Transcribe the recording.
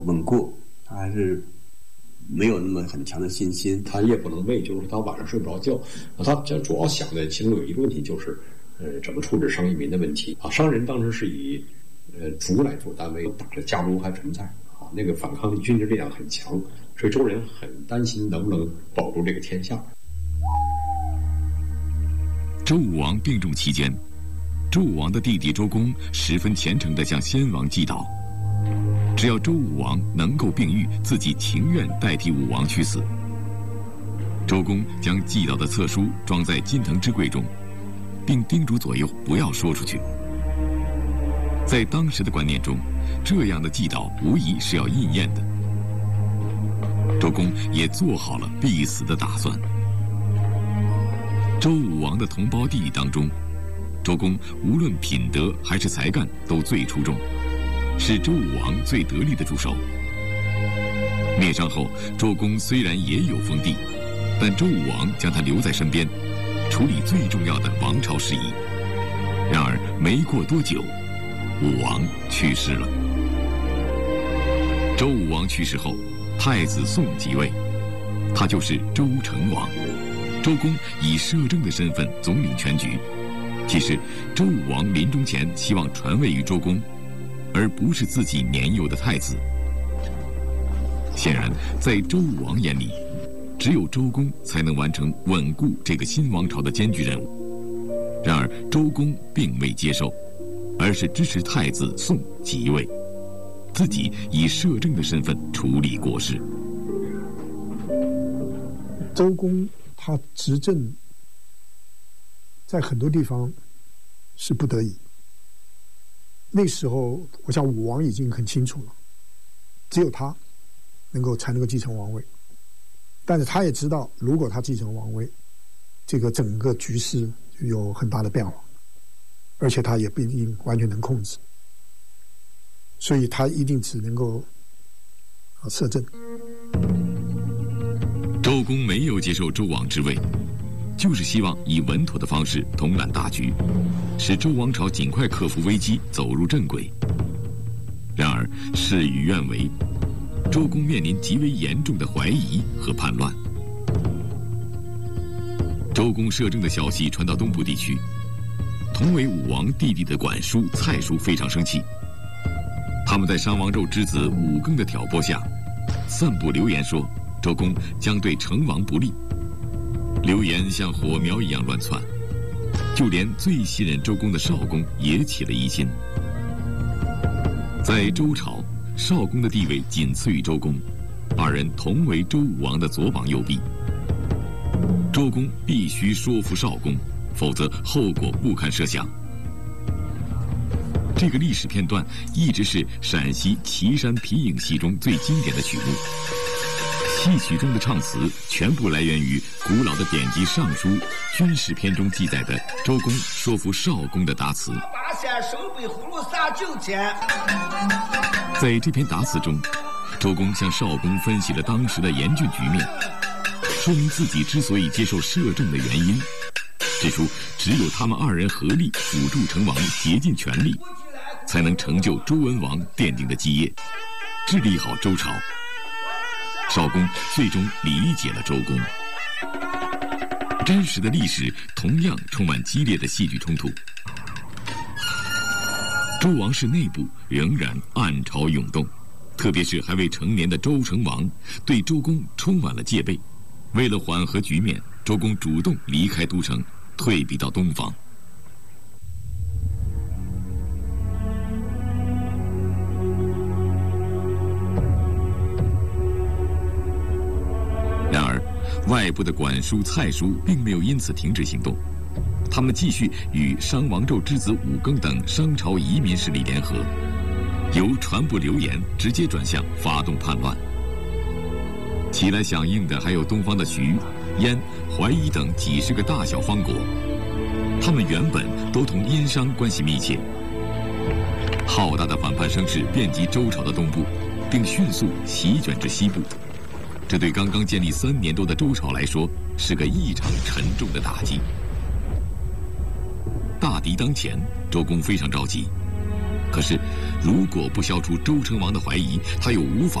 稳固，他还是没有那么很强的信心。 他夜不能寐，就是他晚上睡不着觉。他主要想的其中有一个问题就是，怎么处置商义民的问题啊？商人当时是以族来做单位，打着家族还存在啊，那个反抗力、军事力量很强，所以周人很担心能不能保住这个天下。 周武王病重期间，周武王的弟弟周公十分虔诚地向先王祭祷，只要周武王能够病愈，自己情愿代替武王去死。周公将祭祷的册书装在金藤之柜中，并叮嘱左右不要说出去。在当时的观念中，这样的祭祷无疑是要应验的。周公也做好了必死的打算。周武王的同胞弟弟当中，周公无论品德还是才干都最出众，是周武王最得力的助手。灭商后，周公虽然也有封地，但周武王将他留在身边，处理最重要的王朝事宜。然而没过多久，武王去世了。周武王去世后，太子宋即位，他就是周成王。周公以摄政的身份总领全局。其实，周武王临终前希望传位于周公，而不是自己年幼的太子。显然，在周武王眼里，只有周公才能完成稳固这个新王朝的艰巨任务。然而，周公并未接受，而是支持太子宋即位，自己以摄政的身份处理国事。 周公他执政在很多地方是不得已。那时候，我想武王已经很清楚了，只有他才能够继承王位。但是他也知道，如果他继承王位，这个整个局势就有很大的变化，而且他也不一定完全能控制，所以他一定只能够摄政。 周公没有接受周王之位，就是希望以稳妥的方式统揽大局，使周王朝尽快克服危机，走入正轨。然而事与愿违，周公面临极为严重的怀疑和叛乱。周公摄政的消息传到东部地区，同为武王弟弟的管叔、蔡叔非常生气。他们在商王纣之子武庚的挑拨下，散布流言说周公将对成王不利。流言像火苗一样乱窜，就连最信任周公的少公也起了疑心。在周朝，少公的地位仅次于周公，二人同为周武王的左膀右臂。周公必须说服少公，否则后果不堪设想。这个历史片段一直是陕西岐山皮影戏中最经典的曲目。戏曲中的唱词全部来源于古老的典籍《尚书》军事篇中记载的周公说服少公的答词。在这篇答词中，周公向少公分析了当时的严峻局面，说明自己之所以接受摄政的原因，指出只有他们二人合力辅助成王，竭尽全力，才能成就周文王奠定的基业，治理好周朝。少公最终理解了周公。真实的历史同样充满激烈的戏剧冲突。周王室内部仍然暗潮涌动，特别是还未成年的周成王对周公充满了戒备。为了缓和局面，周公主动离开都城，退避到东方。然而，外部的管叔、蔡叔并没有因此停止行动，他们继续与商王纣之子武庚等商朝移民势力联合，由传播流言直接转向发动叛乱。起来响应的还有东方的徐、燕、淮夷等几十个大小方国，他们原本都同殷商关系密切。浩大的反叛声势遍及周朝的东部，并迅速席卷至西部。这对刚刚建立3年多的周朝来说，是个异常沉重的打击。大敌当前，周公非常着急。 可是，如果不消除周成王的怀疑，他又无法